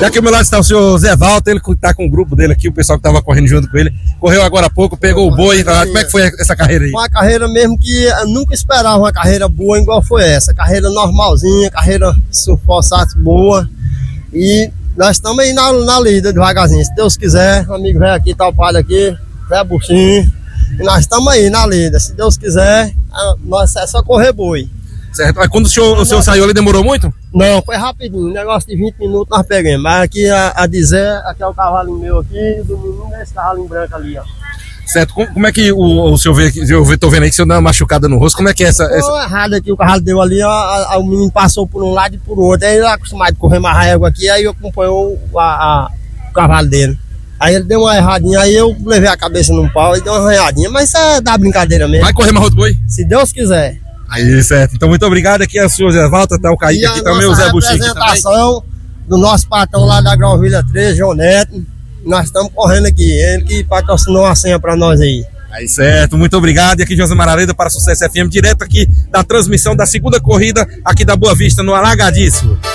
E aqui ao meu lado está o senhor Zé Walter, ele está com o grupo dele aqui, o pessoal que estava correndo junto com ele. Correu agora há pouco, pegou o boi. Como é que foi essa carreira aí? Uma carreira mesmo que eu nunca esperava uma carreira boa igual foi essa. Carreira normalzinha, carreira forçada boa. E nós estamos aí na lida devagarzinho. Se Deus quiser, o amigo velho aqui, tá o padre aqui, Zé Buchinho. E nós estamos aí na lida. Se Deus quiser, nós é só correr boi. Certo. Mas quando o senhor saiu ali, demorou muito? Não, foi rapidinho. Um negócio de 20 minutos nós pegamos. Mas aqui a dizer, aqui é o cavalinho meu aqui, e do menino é esse cavalinho branco ali, ó. Certo. Como é que o senhor vê, eu tô vendo aí que o senhor deu uma machucada no rosto, como é que é essa... Errado aqui, o cavalo deu ali, ó, o menino passou por um lado e por outro. Aí ele é acostumado a correr mais régua aqui, aí eu acompanhou o cavalo dele. Aí ele deu uma erradinha, aí eu levei a cabeça num pau e deu uma arranhadinha, mas isso é da brincadeira mesmo. Vai correr mais outro boi? Se Deus quiser. Aí, certo. Então, muito obrigado. Aqui é o senhor Zé Walter, tá o Kaique aqui, também o Zé Buchinho aqui também. Apresentação do nosso patrão lá da Grauvilha 3, João Neto. Nós estamos correndo aqui, ele que patrocinou a senha pra nós aí. Aí, certo. Muito obrigado. E aqui Josimar Areda para Sucesso FM, direto aqui da transmissão da segunda corrida aqui da Boa Vista, no Alagadiço.